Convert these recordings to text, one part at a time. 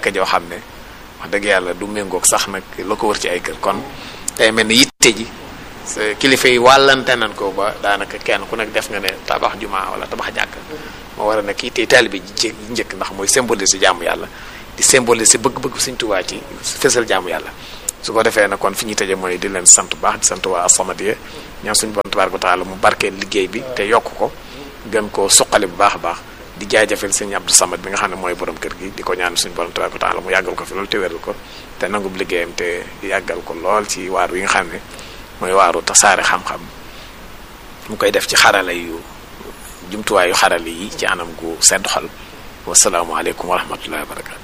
jàkka joo xam ne wax dëgg yàlla du méngoog sax nag la ko wër ci ay kër kon tey mel ni yitte ji kilifa yi wàllante nañ ko ba daanaka kenn ku nekk def nga ne tabax jumaa wala tabax jàkka moo war a nekk yitte taalibe ji njëkk ndax mooy symboliser jaamu yàlla di symboliser bëgg-bëgg Sëriñ Tuubaa ci fësal jaamu yàlla su ko defee nag kon fi ñuy tëjee mooy di leen sant baax di sant waa As-Samadiyya ñaan suñu borom tabaaraka wa taala mu barkeel liggéey bi te yokk ko gën koo suqali bu baax a baax di jaajëfal sëñ Abdou Samad bi nga xam ne mooy borom kër gi di ko ñaan suñu borom tabaaraka wa taala mu yàggal ko fi loolu te wéral ko te nangub liggéeyam te yàggal ko lool ci waaru yi nga xam ne mooy waaru tasaare xam-xam mu koy def ci xarala yu jumtuwaayu xarala yi ci anam gu sedd xol wasalaamualeykum wa rahmatullahi wa barakaatu.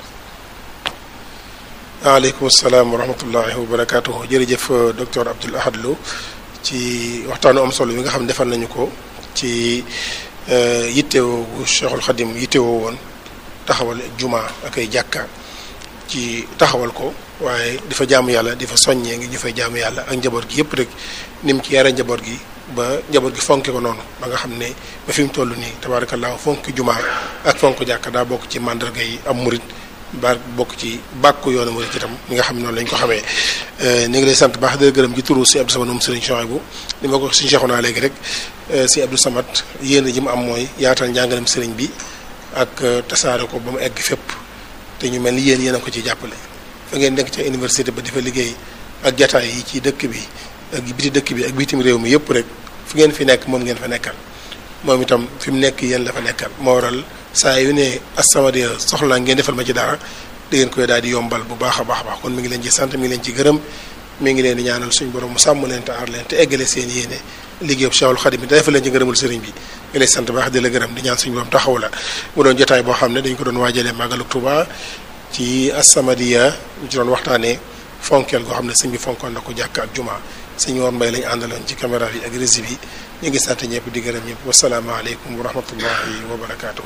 waaleykum salaam wa rahmatullahi wa barakaatu. jërëjëf docteur Abdoul Ahad Lo ci waxtaanu am solo bi nga xam ne defal nañu ko ci yittewoo gu Cheikhul Khadim yittewoo woon taxawal juma ak ay jàkka ci taxawal ko waaye di fa jaamu yàlla di fa soññee ngi ñu fay jaamu yàlla ak njaboot gi yëpp rek ni mu ci yare njaboot gi ba njaboot gi fonke ko noonu ba nga xam ne ba fi mu toll nii tabaarakallaa fonk juma ak fonk jàkka daa bokk ci mandarga yi am murit ba bokk ci bàkku yoonu murit itam mi nga xam ne noonu lañ ko xamee ñu ngi lay sant baax di gërëm ci turu si Abdou Samad moom Serigne Chouaïbou ni ma ko suñu Cheikhouna léegi rek si Abdou Samad yéen ji mu am mooy yaatal njàngalem Serigne bi ak tasaare ko ba mu egg fépp te ñu mel ni yéen a ko ci jàppale fa ngeen nekk ca université ba di fa liggéey ak jataay yi ci dëkk bi ak biti dëkk bi ak bitim réew mi yëpp rek fu ngeen fi nekk moom ngeen fa nekkal moom itam fi mu nekk yéen la fa nekkal moo waral saa yu ne As-Samadiyya soxla ngeen defal ma ci dara da ngeen koy daal di yombal bu baax a baax kon mi ngi leen ci sant mi ngi leen ci gërëm mi ngi leen di ñaanal suñu borom mu sàmm leen te aar leen te eggale seen yéene liggéeyub Cheikhul Khadim bi te defal leen ci ngërëmul sëriñ bi ngi lay sant baax di la gërëm di ñaan suñu borom taxaw la mu doon jotaay boo xam ne dañ ko doon waajalee Màggalu Tuubaa ci As-Samadiyya ñu ci doon waxtaanee fonkeel goo xam ne sëñ bi fonkoon na ko jàkk ak juma sëñ Woon Mbay lañ àndaloon ci caméra bi ak régie bi ñu ngi sant ñëpp di gërëm ñëpp wasalaamaaleykum wa rahmatullahi wa barakaatu.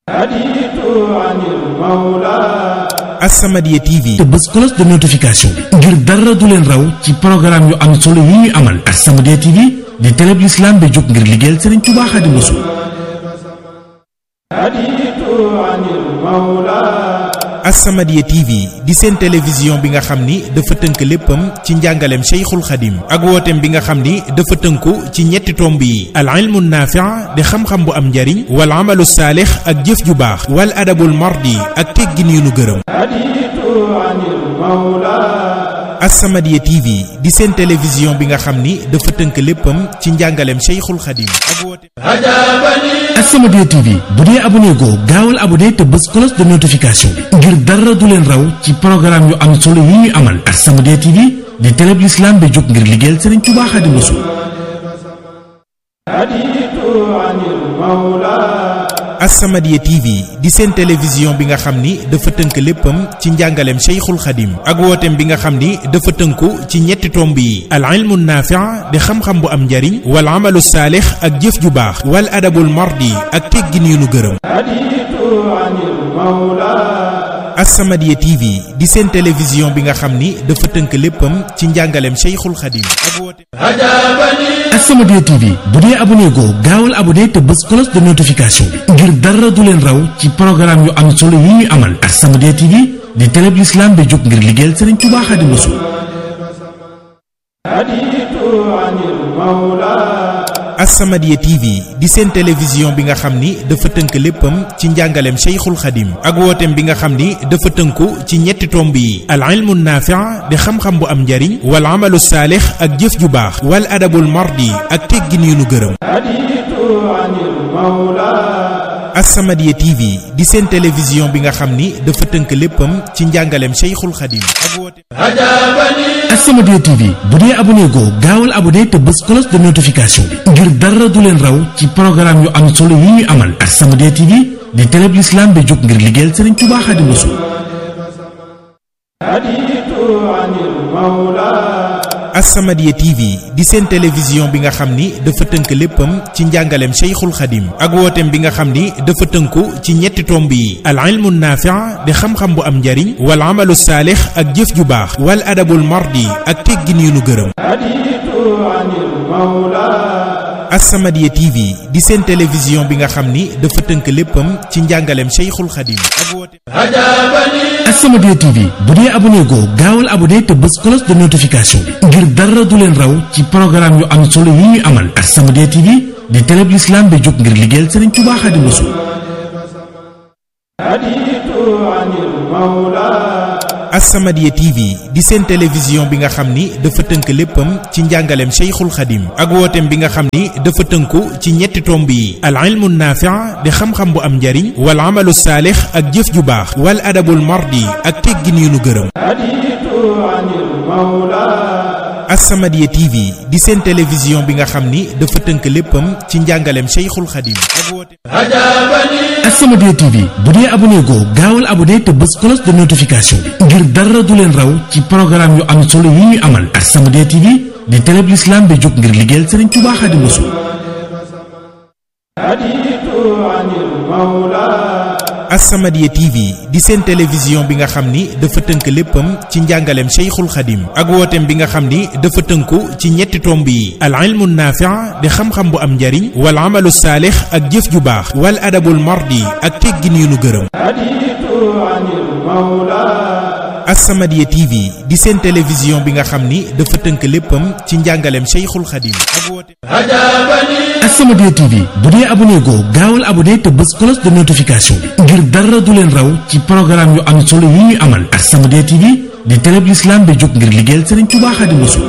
As-Samadiyya TV te bës cloche de notification bi ngir dara du leen raw ci programme yu am solo yi ñuy amal. As-Samadiyya TV di télé bi l'islam bi jóg ngir liggéeyal Sëriñ Tuubaa Xaadimu Rasuul. As-Samadiyya TV di seen télévision bi nga xam ni dafa tënk léppam ci njàngaleem Cheikhul Khadim ak wooteem bi nga xam ni dafa tënku ci ñetti tomb yi al ilmu naafi' di xam-xam bu am njariñ wal amalu saalix ak jëf ju baax wal adabul mardi ak teggin yu nu gërëm. As-Samadiyya TV di seen télévision bi nga xam ni dafa tënk léppam ci njàngaleem Cheikhul Khadim ak wooteem. As-Samadiyya TV bu dee abonné goo gaawal abonné te bës cloche de notification bi ngir dara du leen raw ci programme yu am solo yi ñuy amal. As-Samadiyya TV di télé bi l'islam bi jóg ngir liggéeyal Sëriñ Tuubaa Xaadimu Rasuul. As-Samadiyya TV di seen télévision bi nga xam ni dafa tënk léppam ci njàngaleem Cheikhul Khadim ak wooteem bi nga xam ni dafa tënku ci ñetti tomb yi al ilmu naafi' di xam-xam bu am njariñ wal amalu saalix ak jëf ju baax wal adabul mardi ak teggin yu nu gërëm. As-Samadiyya TV di seen télévision bi nga xam ni dafa tënk léppam ci njàngaleem Cheikhul Khadim ak wooteem. As-Samadiyya TV bu dee abonné goo gaawal abonné te bës cloche de notification bi ngir dara du leen raw ci programme yu am solo yi ñuy amal. As-Samadiyya TV di télé bi l'islam bi jóg ngir liggéeyal Sëriñ Tuubaa Xaadimu Rasuul. As-Samadiyya TV di seen télévision bi nga xam ni dafa tënk léppam ci njàngaleem Cheikhul Khadim ak wooteem bi nga xam ni dafa tënku ci ñetti tomb yi al ilmu naafi' di xam-xam bu am njariñ wal amalu saalix ak jëf ju baax wal adabul mardi ak teggin yu nu gërëm. As-Samadiyya TV di seen télévision bi nga xam ni dafa tënk léppam ci njàngaleem Cheikhul Khadim ak wooteem. As-Samadiyya TV bu dee abonné goo gaawal abonné te bës cloche de notification bi ngir dara du leen raw ci programme yu am solo yi ñuy amal. As-Samadiyya TV di télé bi l'islam bi jóg ngir liggéeyal Sëriñ Tuubaa Xaadimu Rasuul. As-Samadiyya TV di seen télévision bi nga xam ni dafa tënk léppam ci njàngaleem Cheikhul Khadim ak wooteem bi nga xam ni dafa tënku ci ñetti tomb yi al ilmu naafi' di xam-xam bu am njariñ wal amalu saalix ak jëf ju baax wal adabul mardi ak teggin yu nu gërëm. As-Samadiyya TV di seen télévision bi nga xam ni dafa tënk léppam ci njàngaleem Cheikhul Khadim ak woote As-Samadiyya TV bu dee abonné goo gaawal abonné te bës cloche de notification bi ngir dara du leen raw ci programme yu am solo yi ñuy amal. As-Samadiyya TV di télé bi l'islam bi jóg ngir liggéeyal Serigne Touba Khadimu Rasul. As-Samadiyya TV di seen télévision bi nga xam ni dafa tënk léppam ci njàngaleem Cheikhul Khadim ak wooteem bi nga xam ni dafa tënku ci ñetti tomb yi al ilmu naafi' di xam-xam bu am njariñ wal amalu saalix ak jëf ju baax wal adabul mardi ak teggin yu nu gërëm. As-Samadiyya TV di seen télévision bi nga xam ni dafa tënk léppam ci njàngaleem Cheikhul Khadim ak wooteem As-Samadiyya TV bu dee abonné goo gaawal abonné te bës cloche de notification bi ngir dara du leen raw ci programme yu am solo yi ñuy amal. As-Samadiyya TV di télé bi l'islam bi jóg ngir liggéeyal Serigne Touba Khadimu Rasul. As-Samadiyya TV di seen télévision bi nga xam ni dafa tënk léppam ci njàngaleem Cheikhul Khadim ak wooteem bi nga xam ni dafa tënku ci ñetti tomb yi al ilmu naafi' di xam-xam bu am njariñ wal amalu saalix ak jëf ju baax wal adabul mardi ak teggin yu nu gërëm. As-Samadiyya TV di seen télévision bi nga xam ni dafa tënk léppam ci njàngaleem Cheikhul Khadim ak wooteem As-Samadiyya TV bu dee abonné goo gaawal abonné te bës cloche de notification bi ngir dara du leen raw ci programme yu am solo yi ñuy amal. As-Samadiyya TV di télé bi l'islam bi jóg ngir liggéeyal Serigne Touba Khadimu Rasul.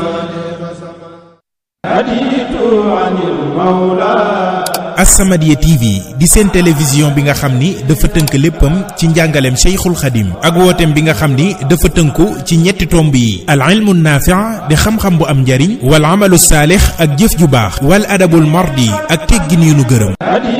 As-Samadiyya TV di seen télévision bi nga xam ni dafa tënk léppam ci njàngaleem Cheikhul Khadim ak wooteem bi nga xam ni dafa tënku ci ñetti tomb yi al ilmu naafi' di xam-xam bu am njariñ wal amalu saalix ak jëf ju baax wal adabul mardi ak teggin yu nu gërëm.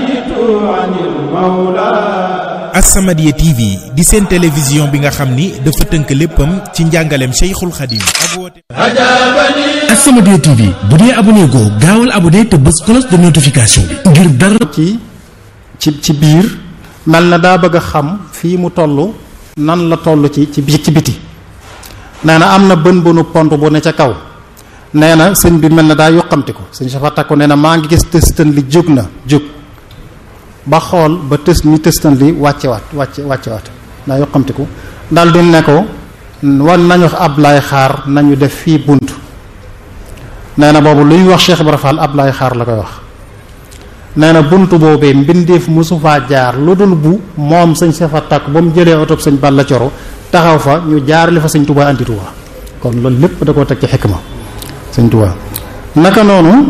As-Samadiyya TV di seen télévision bi nga xam ni dafa tënk léppam ci njàngaleem Cheikhul Khadim ak wooteem As-Samadiyya TV bu dee abonné goo gaawal abonné te bës cloche de notification bi ngir dara ci biir mel na daa bëgg a xam fii mu toll nan la toll ci biti nee na am na bën pont bu ne ca kaw nee na sëñ bi mel na daa yoqamti ko sëñ safa takku nee na maa ngi gis tëstan li jóg ba xool ba ñu tëstan li wàccewaat daa yoqamtiku dal di ne ko wan nañu wax Ablaay Xaar nañu def fii bunt nee na boobu lu ñuy wax Cheikh Ibra Fall Ablaay Xaar la koy wax nee na bunt boobee mbindeef mosu faa jaar lu dul bu moom sëñ safa takku ba mu jëlee oto sëñ Balla Coro taxaw fa ñu jaarale fa sëñ Touba andi Touba kon loolu lépp da koo teg ci xikma sëñ Touba naka noonu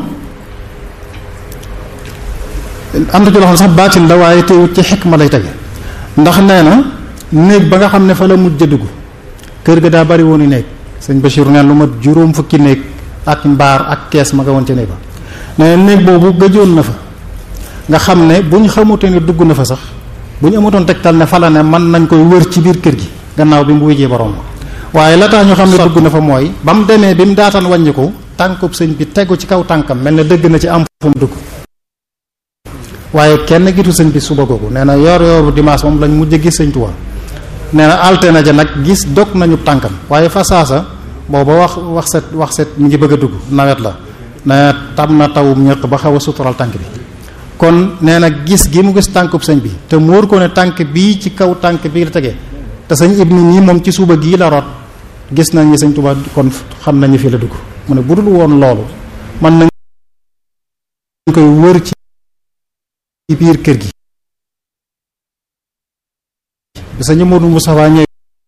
am na ci loo xam sax baatin la waaye teewut ci xikma lay tege ndax nee na néeg ba nga xam ne fa la mujj dugg kër ga daa bari woonu néeg sëñ Bachir neen lu mat juróom fukki néeg ak mbaar ak kees ma nga woon ci néeg ba nee na néeg boobu gëjoon na fa nga xam ne bu ñu xamute ne dugg na fa sax bu ñu amatoon tegtal ne fa la ne mën nañ koy wër ci biir kër gi gannaaw bi mu wéjee borom waaye la tax ñu xam ne dugg na fa mooy ba mu demee bi mu daataan wàññiku tànkub sëñ bi tegu ci kaw tànkam mel na dëgg na ci am fu mu dugg waaye kenn gitu sëñ bi suba googu nee na yor dimanche moom lañ mujj gis sëñ Tuubaa nee na altine ja nag gis dog nañu tànkam waaye fa saasa booba wax set mi ngi bëgg a dugg nawet la nee tam na tawum ñëq ba xaw a sutural tànk bi kon nee na gis gi mu gis tànkub sëñ bi te mu wóor ko ne tànk bii ci kaw tànk bii la tegee te sëñ Ibnu nii moom ci suba gii la root gis nañ ni sëñ Tuubaa kon xam nañu fii la dugg mu ne bu dul woon loolu man nañ koy wër ci biir kër gi bi sëñ Modou Moustapha ñëwee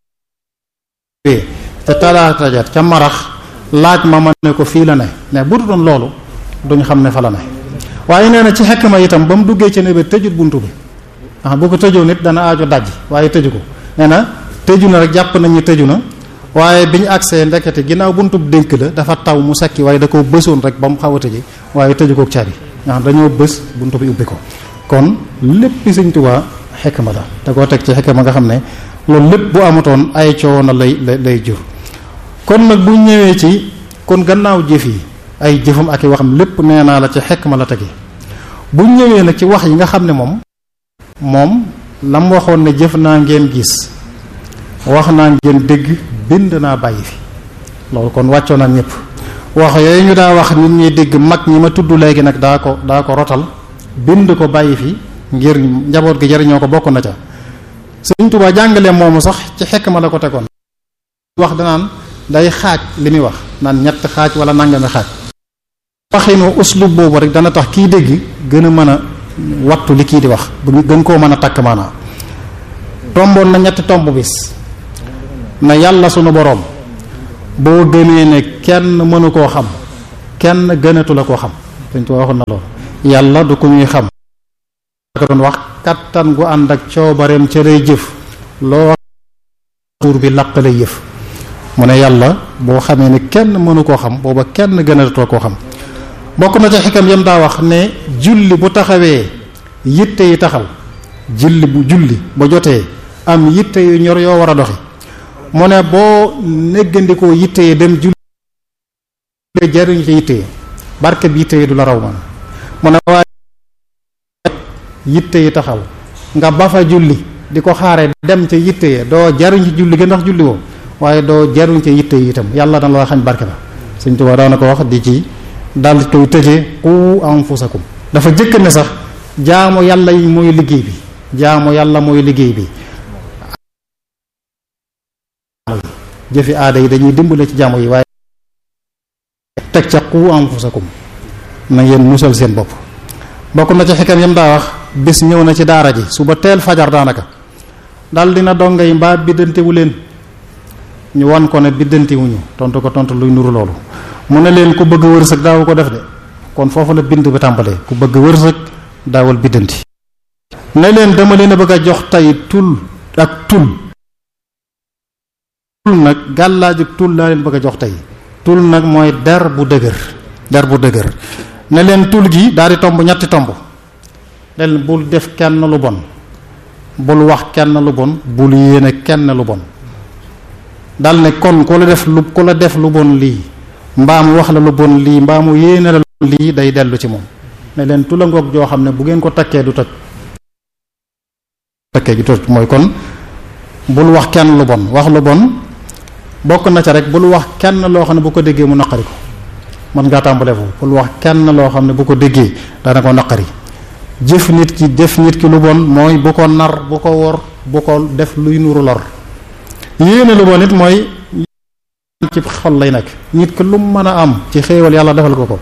te talaata ja ca marax laaj ma ne ko fii la ne bu dul doon loolu duñ xam ne fa la ne waaye nee na ci xekk ma itam ba mu duggee ca ne ba tëjut buntu bi bu ko tëjoo nit dana aajo dajj waaye tëju ko nee na tëju na rek jàpp nañu tëju na waaye bi ñu agsee ndekete ginnaaw buntu dénk la dafa taw mu sakki waaye da koo bësoon rek ba mu xaw a tëji waaye tëju kook caabi dañoo bës buntu bi ubbi ko kon lépp sëñ Tuubaa xikma la da koo teg ci xikma nga xam ne loolu lépp bu amatoon ay coono lay jur kon nag bu ñëwee ci kon gannaaw jëf yi ay jëfam ak i waxam lépp nee naa la ci xikma la tege bu ñëwee nag ci wax yi nga xam ne moom la mu waxoon ne jëf naa ngeen gis wax naa ngeen dégg bind naa bàyyi fi loolu kon wàccoo naa ñëpp wax yooyu ñu daa wax nit ñi dégg mag ñi ma tudd léegi nag daa ko rotal bind ko bàyyi fi ngir njaboot gi jariñoo ko bokk na ca Sëriñ Tuubaa jàngale moomu sax ci xekk ma la ko tegoon wax danaan day xaaj li muy wax naan ñett xaaj wala nangami xaaj waxinu uslub boobu rek dana tax kii dégg gën a mën a wattu li kii di wax gën koo mën a takk maanaa tomboon na ñetti tomb bis na yàlla sunu boroom boo gëmee ne kenn mënu koo xam kenn gënatu la koo xam dañ ko waxoon na loolu yàlla du ko ñuy xam ko doon wax kattan gu ànd ak coobareem ca lay jëf loo buur bi laq lay yëf mu ne yàlla boo xamee ne kenn mënu koo xam booba kenn gënatoo koo xam bokk na ca xikam yam daa wax ne julli bu taxawee yitte yi taxaw julli ba jotee am yitte yu ñor yoo war a doxi mu ne boo néggandikoo yitte yi dem julli jariñu ci yitte yi barke bi yitte yi du la raw man mu ne waaye yitte yi taxaw nga ba fa julli di ko xaare dem ca yitte yi doo jariñ ci julli gi ndax julli woo waaye doo jariñ ci yitte yi itam yàlla dana la xañ barke ba Sëñ Tuubaa daana ko wax di ci daldi koy tëjee qu anfusakum dafa jëkk ne sax jaamu yàlla yi mooy liggéey bi jaamu yàlla mooy liggéey bi jëfi aada yi dañuy dimbale ci jaamu yi waaye teg ca qu anfusakum na ngeen musal seen bopp bokk na ci xikam yam daa wax bés ñëw na ci daara ji suba teel fajar daanaka dal dina donga yi mbaa biddantewu leen ñu wan ko ne biddantiwuñu tontu ko tontu luy nuru loolu mu ne leen ku bëgg wërsëg daawu ko def de kon foofu la bind bi tàmbalee ku bëgg wërsëg daawal biddanti ne leen dama leen a bëgg a jox tey tul ak tul nag gàllaajug tul laa leen bëgg a jox tey tul nag mooy der bu dëgër ne leen tul gi daal di tomb ñetti tomb ne leen bul def kenn lu bon bul wax kenn lu bon bul yéene kenn lu bon dal ne kon ku la def lu bon lii mbaamu wax la lu bon lii mbaamu yéene la lu bon lii day dellu ci moom ne leen tula ngoog joo xam ne bu ngeen ko takkee du toj mooy kon bul wax kenn lu bon wax lu bon bokk na ca rek bul wax kenn loo xam ne bu ko déggee mu naqari ko mën ngaa tàmbalee foofu bul wax kenn loo xam ne bu ko déggee dana ko naqari def nit ki lu bon mooy bu ko nar bu ko wor bu ko def luy nuru lor yéene lu bon it mooy ci xol lay nekk nit ki lu mën a am ci xéewal yàlla defal ko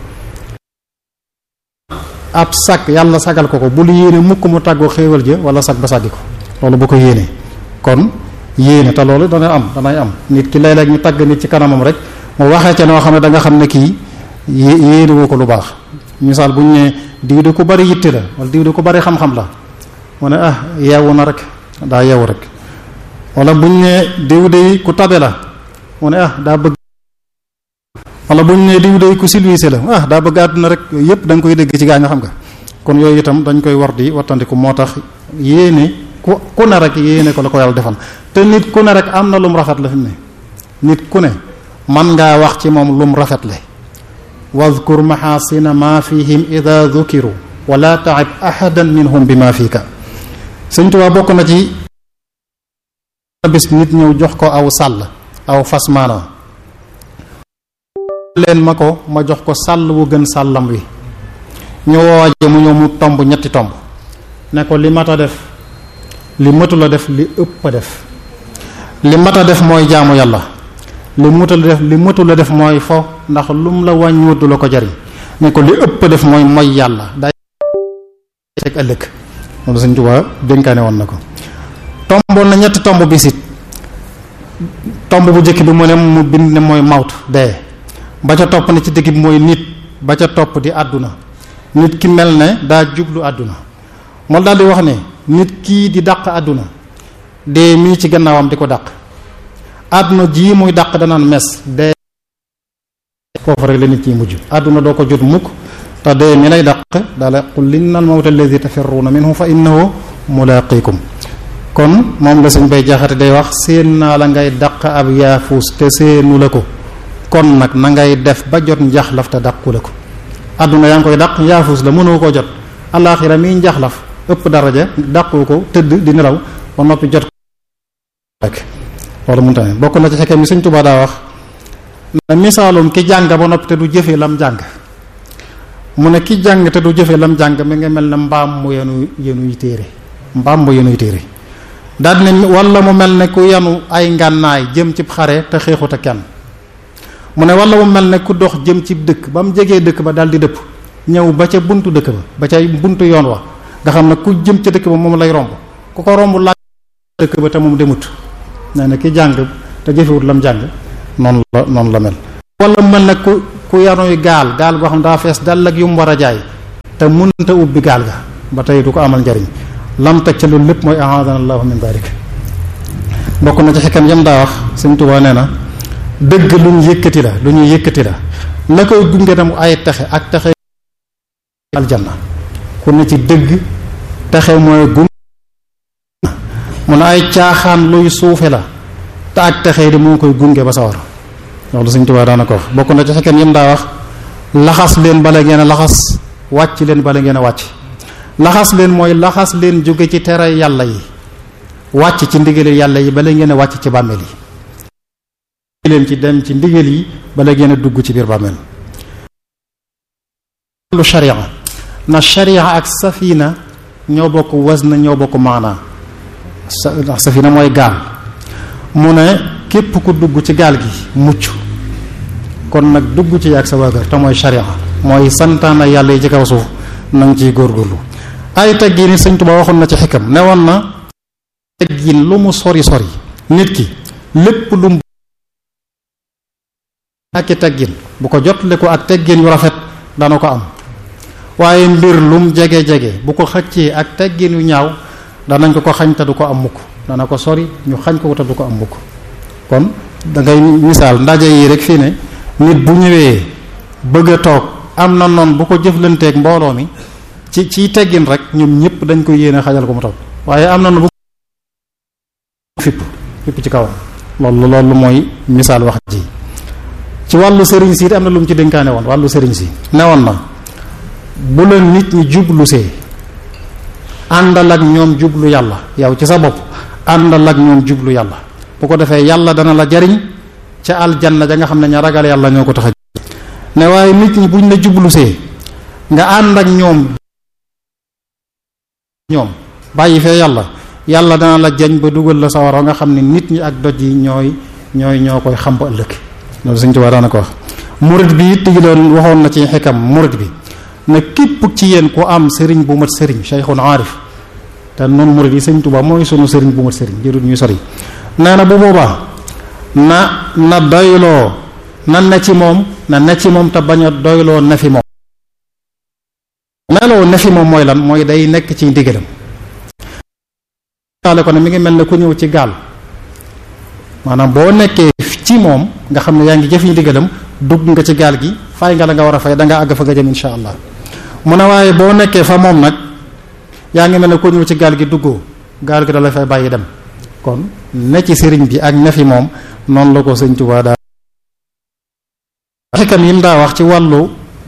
ab sag yàlla sagal ko bul yéene mukk mu tàggoo xéewal ja wala sag ba sàggi ko loolu bu ko yéene kon yéene te loolu danay am nit ki léeg-léeg ñu tagg nit ci kanamam rek mu waxee ca noo xam ne da nga xam ne kii yéene woo ko lu baax misaal bu ñu ne diw de ku bari yitte la wala diw de ku bari xam-xam la mu ne yeewu na rek daa yeewu rek wala bu ñu ne diw de ku tabe la mu ne daa bëgg wala bu ñu ne diw de ku silwiise la daa bëgg àdduna rek yooyu yëpp da nga koy dégg ci gaa nga xam nga kon yooyu itam dañ koy war di wattandiku moo tax yéene ku ne rek yéene ko la ko yàlla defal te nit ku ne rek am na lum rafet la fi mu ne nit ku ne man ngaa wax ci moom lum rafet le wadkur maxaasina ma fihim ida dukiru wala taib ahadan minhum bi ma fiika Sëñ Tuubaa bokk na ci bis nit ñëw jox ko aw sàll aw fas maana leen ma jox ko sàll wu gën sàllam wi ñu wooje mu ñëw mu tomb ñetti tomb ne ko li mat a def li mëtu la def li ëpp a def li mat a def mooy jaamu yàlla li mëtu la def mooy fo ndax lum la wàññiwut du la ko jariñ ne ko li ëpp a def mooy yàlla day teg ëllëg loolu Sëñ Tuubaa dénkaane woon na ko tomboon na ñetti tomb bisit tomb bu jëkk bi mu bind ne mooy mawt dee ba ca topp ne ci digg bi mooy nit ba ca topp di àdduna nit ki mel ne daa jublu àdduna moom daal di wax ne nit kii di dàq àdduna dee mii ci gannaawam di ko dàq àdduna ji muy dàq danaan mes dee foofu rek la nit ñi mujj àdduna doo ko jot mukk te dee mi lay dàq daala qul inna al mawta allazi tafirruuna minhu fa innahu mulaqikum kon moom la Sëñ Bay Jaxate day wax seen naa la ngay dàq ab yaafuus te seenu la ko kon nag na ngay def ba jot njaxlaf te dàqu la ko àdduna yaa ngi koy dàq yaafuus la mënoo koo jot alaaxira miy njaxlaf ëpp daraja dàqu ko tëdd di nelaw ba noppi jot rek loolu mënta ne bokk na ci xekkee mi Sëñ Tuubaa daa wax na misaalum ki jàng ba noppi te du jëfee lam jàng mu ne ki jàng te du jëfee lam jàng mi nga mel ne mbaam mu yenuy téere daal ne wala mu mel ne ku yenu ay ngànnaay jëm cib xare te xeexut ak kenn mu ne wala mu mel ne ku dox jëm cib dëkk ba mu jegee dëkk ba daal di dëpp ñëw ba ca buntu dëkk ba ca buntu yoon wa nga xam ne ku jëm ca dëkk ba moom lay romb ku ko romb laaj dëkk ba te moom demut nee na ki jàng te jëfewut lam jàng noonu la mel wala mu mel ne ku yanuy gaal goo xam daa fees dal ak yu mu war a jaay te mënta ubbi gaal ga ba tey du ko amal njariñ lam teg ca loolu lépp mooy ahadana allahu min dalik bokk na ci xikam yam daa wax Sëñ Tuubaa nee na dëgg lu ñu yëkkati la koy gunge tam ay texe ak texe aljanna ku ne ci dëgg texe mooy gunge mu ne ay caaxaan luy suufe la te ak texe di moo koy gunge ba sawar loolu Sëñ Tuubaa daana ko wax bokk na ci xikam yam daa wax laxas leen bala ngeen a laxas wàcc leen bala ngeen a wàcc laxas leen mooy laxas leen jóge ci tere yàlla yi wàcc ci ndigali yàlla yi bala ngeen a wàcc ci bàmmeel yi leen ci dem ci ndigal yi bala ngeen a dugg ci biir bàmmeel lu sharia na sharia ak safina ñoo bokk wazn ñoo bokk maana safina mooy gaal mu ne képp ku dugg ci gaal gi mucc kon nag dugg ci ak sa waa kër te mooy sharia mooy santaana yàlla yi ci kaw suuf na nga ciy góorgóorlu ay teggin ni Sëñ Tuubaa waxoon na ci xikam ne woon na teggin lu mu sori nit ki lépp lu mu ak teggin bu ko jotle ko ak teggin yu rafet dana ko am waaye mbir lu mu jege bu ko xëccee ak teggin yu ñaaw danañ ko xañ te du ko am mukk dana ko sori ñu xañ ko te du ko am mukk kon da ngay misaal ndaje yi rek fii ne nit bu ñëwee bëgg a toog am na noon bu ko jëflanteeg mbooloo mi ci teggin rek ñoom ñëpp dañ koy yéene xajal ko mu toog waaye am na bu fipp ci kawam loolu mooy misaal wax ji ci wàllu sëriñ si am na lu mu ci dénkaane woon wàllu sëriñ si newoon na bu la nit ñi jublu see àndal ak ñoom jublu yàlla yow ci sa bopp àndal ak ñoom jublu yàlla bu ko defee yàlla dana la jariñ ca aljanna ja nga xam ne ña ragal yàlla ñoo ko tax a ne waaye nit ñi buñ la jublu see nga ànd ak ñoom bàyyi fee yàlla dana la jañ ba dugal la sawara nga xam ne nit ñi ak doj yi ñoo koy xam ba ëllëg loolu Sëñ Tuubaa daana ko wax murid bi it digaloon waxoon na ci xikam murid bi ne képp ci yéen ku am sëriñ bu mat sëriñ cheikhun aarif te noonu murid yi Sëñ Tuubaa mooy sunu sëriñ bu mat sëriñ jërut ñuy sori nee na bu boobaa na doyloo na ne ci moom te bañ a doyloo ne fi moom meloo ne fi moom mooy lan mooy day nekk ci ndigalam xaale ko ne mi ngi mel ne ku ñëw ci gaal maanaam boo nekkee ci moom nga xam ne yaa ngi jëf yi ndigalam dugg nga ci gaal gi fay nga la nga war a fay da nga àgg fa nga jëm insha allah mu ne waaye boo nekkee fa moom nag yaa ngi mel ne ku ñëw ci gaal gi duggoo gaal gi da la fay bàyyi dem kon ne ci sëriñ bi ak ne fi moom noonu la ko Sëñ Tuubaa daa xikam yi mu daa wax ci wàllu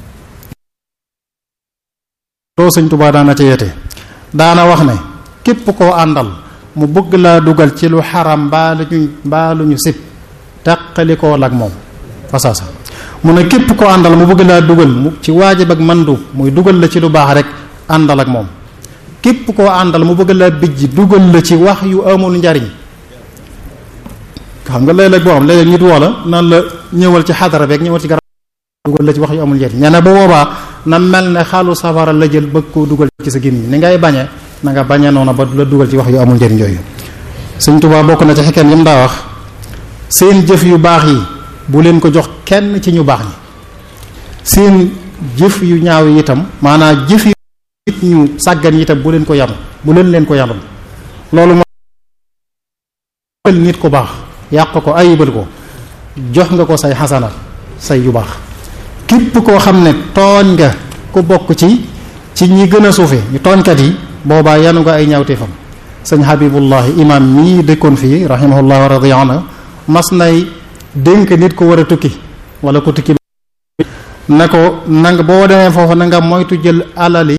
loo Sëñ Tuubaa daana ci yete daana wax ne képp koo àndal mu bëgg laa dugal ci lu xaram mbaa lu ñu sib taqalikoo lak moom fasaasa mu ne képp koo àndal mu bëgg laa dugal mu ci waajib ak mandub muy dugal la ci lu baax rek àndal ak moom képp koo àndal mu bëgg laa bijj dugal la ci wax yu amul njariñ xam nga léeg-léeg boo xam léeg-léeg nit woo la naan la ñëwal ci xadara beeg ñëwal ci garab dugal la ci wax yu amul njariñ ñene ba boobaa na mel ne xalu safara la jël bëgg koo dugal ci sa gémmiñ ni ngay bañe na nga bañe noonu ba du la dugal ci wax yu amul njariñ yooyu Sëñ Tuubaa bokk na ci xikam yam daa wax seen jëf yu baax yi bu leen ko jox kenn ci ñu baax ñi seen jëf yu ñaaw yi itam maanaam jëf yu nit ñu sàggan yi itam bu leen ko yanul loolu mooy nit ku baax yàq ko ayibal ko jox nga ko say xasanaat say yu baax képp koo xam ne tooñ nga ku bokk ci ñi gën a suufe ñu tooñkat yi boobaa yanu nga ay ñaawteefam sëñ Habibullahi imam mii dëkkoon fii rahimahullah wa radiya anhu mas nay dénk nit ko war a tukki wala ko tukki na ko nanga boo demee foofu na nga moytu jël alali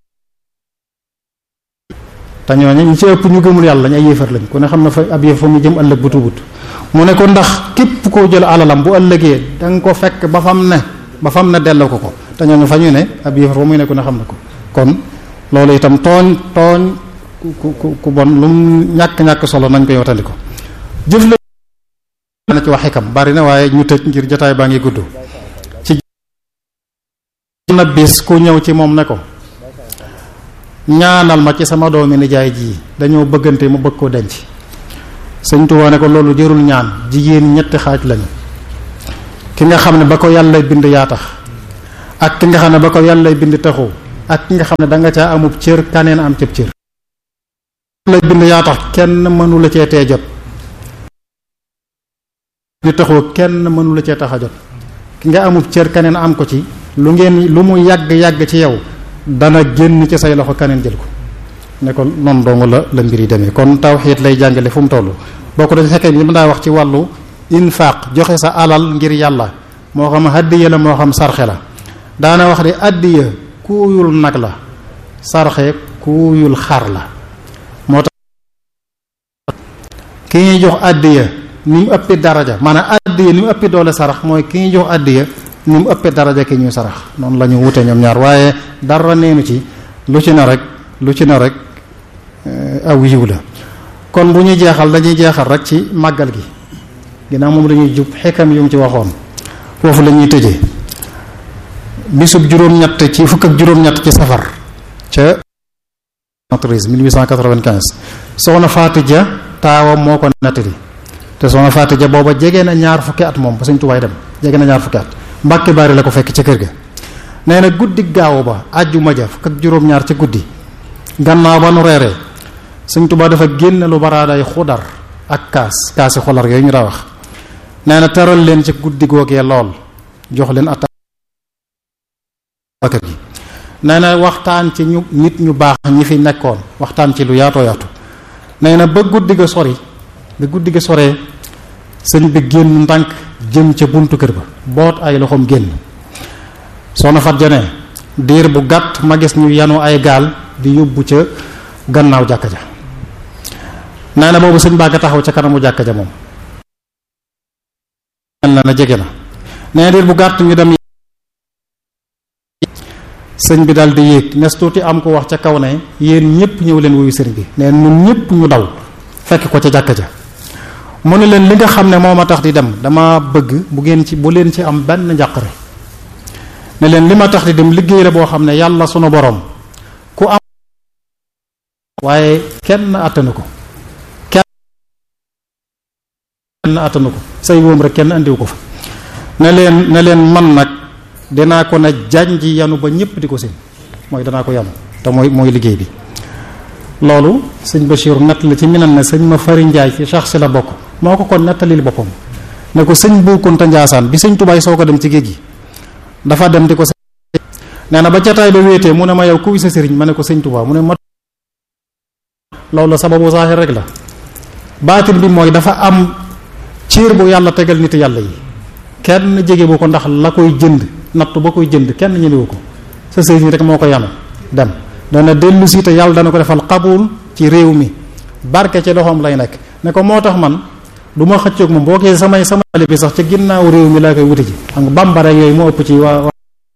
te ñooñu ñu ci ëpp ñu gëmul yàlla lañ ay yéefar lañ ku ne xam na fa ab yëf fa mu jëm ëllëg bu tuubut mu ne ko ndax képp koo jël alalam bu ëllëgee da nga ko fekk ba fam ne delloo ko te ñooñu fa ñu ne ab yëfar ba muy ne ku ne xam na ko kon loolu itam tooñ ku bon lu mu ñàkk solo nañ koy watandi ko jëf la ci wax xikam bari na waaye ñu tëj ngir jotaay baa ngi gudd ci na bis ku ñëw ci moom ne ko ñaanal ma ci sama doomi nijaay ji dañoo bëggante mu bëgg koo denc Sëñ Tuubaa ne ko loolu jërul ñaan jigéen ñetti xaaj lañu ki nga xam ne ba ko yàlla bind yaa tax ak ki nga xam ne ba ko yàlla bind taxu ak ki nga xam ne da nga caa amub cër kaneen am cëb cër lay bind yaa tax kenn mënu la cee tee jot di taxoo kenn mënu la cee tax a jot ki nga amub cër kaneen am ko ci lu mu yàgg ci yow dana génn ci say loxo kaneen jël ko ne ko noonu dong la mbir yi demee kon tawxiid lay jàngale fu mu toll boo ko dañ fekkee li ma daa wax ci wàllu infaq joxe sa alal ngir yàlla moo xam addiya la moo xam sarxe la daana wax de addiya kuuyul nag la sarxe kuuyul xar la moo tax ki ñuy jox addiya ni mu ëppi daraja maanaam addiya ni mu ëppi doole sarax mooy ki ñuy jox addiya ni mu ëppee daraja ki ñuy sarax noonu la ñu wute ñoom ñaar waaye dara neenu ci lu ci na rek aw yiw la kon bu ñuy jeexal dañuy jeexal rek ci màggal gi ginnaaw moom lañuy jub xikam yu mu ci waxoon foofu la ñuy tëjee bisub juróom-ñett ci fukk ak juróom-ñett ci safar ca 1895 soxna Faati Ja taawam moo ko nettali te soxna Faati Ja booba jege na ñaar fukki at moom ba Sëñ Tuubaa dem jege na ñaar fukki at Mbàkke Bari la ko fekk ca kër ga nee na guddi gaaw ba àjjuma ja fukk ak juróom-ñaar ca guddi gannaaw ba nu reeree Sëñ Tuubaa dafa génn lu baraaday xudar ak kaasi xolar yooyu ñu daa wax nee na teral leen ci guddi googee lool jox leen atta kër gi nee na waxtaan ci nit ñu baax ñi fi nekkoon waxtaan ci lu yaatoo yaatu nee na ba guddi ga soree sëñ bi génn ndànk jëm ca buntu kër ba boot ay loxoom génn soxna Fat Jane diir bu gàtt ma gis ñu yanu ay gaal di yóbbu ca gannaaw jàkka ja nee na boobu sëñ baa nga taxaw ca kanamu jàkka ja moom na jege na nee na diir bu gàtt ñu dem sëñ bi daal di yéeg nes tuuti am ko wax ca kaw ne yéen ñëpp ñëw leen wuyu sëriñ bi nee ñun ñëpp ñu daw fekk ko ca jàkka ja mu ne leen li nga xam ne moo ma tax di dem dama bëgg bu leen ci am benn njàqare ne leen li ma tax di dem liggéey la boo xam ne yàlla sunu boroom ku am waaye kenn attanu ko say woom rek kenn andiwu ko fa ne leen man nag dinaa ko ne janji yanu ba ñëpp di ko seen mooy danaa ko yanu te mooy liggéey bi loolu sëñ Bachir natt la ci minan ne sëñ ma fari njaay ci sax si la bokk moo ko kon nettalil boppam ne ko sëñ Bu Kunta Njaasaan bi sëñ Tubaay soo ko dem ci géej gi dafa dem di ko nee na ba jataay ba wéetee mu ne ma yow kuy sa sëriñ ma ne ko sëñ Tubaa mu ne ma loolu sababu saaxir rek la baatin bi mooy dafa am ciir bu yàlla tegal nit yàlla yi kenn jege bu ko ndax la koy jënd nattu ba koy jënd kenn ñemewu ko sa sëriñ rek moo ko yanu dem dana dellu si te yàlla dana ko defal xabul ci réew mi barke ci loxoom lay nekk ne ko moo tax man du ma xëccoog moom boo gisee sama bi sax ca ginnaaw réew mi laa koy wuti ji xam nga bambara yooyu moo ëpp ci waa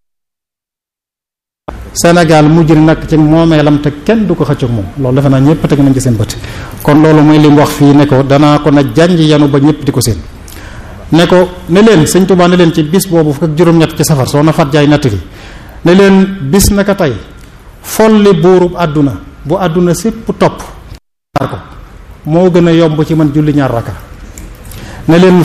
Sénégal mujj nag ci moomeelam te kenn du ko xëccoog moom loolu defe naa ñëpp teg nañ ci seen bët kon loolu mooy li mu wax fii ne ko danaa ko na janj yanu ba ñëpp di ko seen ne ko ne leen sëñ Tuubaa ne leen ci bis boobu fukk ak juróom-ñett ci safar soo na fat jaay nattali ne leen bis naka tey folli buurub àdduna bu àdduna sépp topp ko moo gën a yomb ci man julli ñaar raka ne leen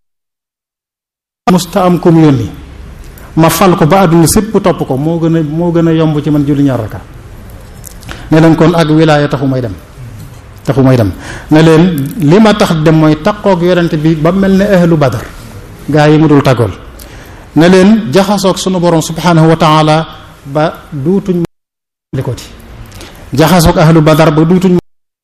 musta am kum yónni ma fal ko ba àdduna sépp topp ko moo gën a yomb ci man julli ñaar raka ne leen kon ak wilaaya taxu may dem ne leen li ma tax dem mooy taqoog yonent bi ba mel ne ahlu badar gaa yi mu dul tàggool ne leen jaxasoog sunu borom subhanahu wa taala ba duutuñ likoti jaxasoog ahlu badar ba duutuñ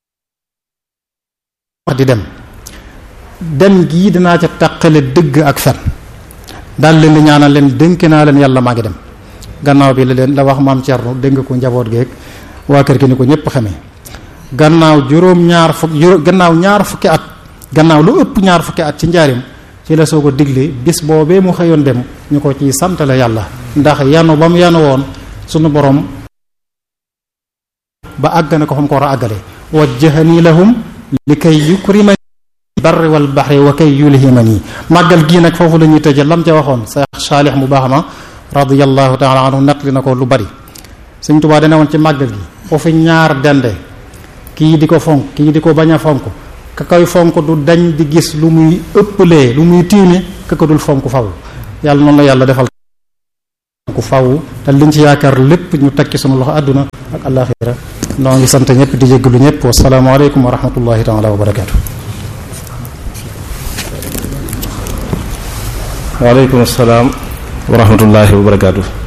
di dem gii dinaa ca taqale dëgg ak fen daal leen di ñaanal leen dénk naa leen yàlla maa ngi dem gannaaw bi la wax maam Cerno dénk ko njaboot geeg waa kër gi ni ko ñëpp xamee gannaaw ñaar fukki at gannaaw lu ëpp ñaar fukki at ci njaarim ci la soo ko digle bis boobee mu xëyoon dem ñu ko ci santale yàlla ndax yanu ba mu yanu woon sunu borom ba àgg na ko fa mu ko war a àggale wajjahani lahum li kay yukrimani barri wal bahri wa kay yulhimani màggal gii nag foofu la ñuy tëje lam ca waxoon Cheikh Saalih mu baax ma radiyallahu taala anhu naqli na ko lu bari Sëñ Tuubaa dana woon ci màggal gi foofu ñaar dende kii di ko fonk kii di ko bañ a fonk ka koy fonk du dañ di gis lu muy ëppalee lu muy tiime ka ko dul fonk faw yàlla noonu la yàlla defal ku faw te liñ ci yaakaar lépp ñu tekki sunu loxo àdduna ak àllaaxira noo ngi sant ñëpp di jéggalu ñëpp wasalaamu aleykum wa rahmatullahi taala wa barakaatu. waaleykum salaam wa rahmatullahi wa barakaatu.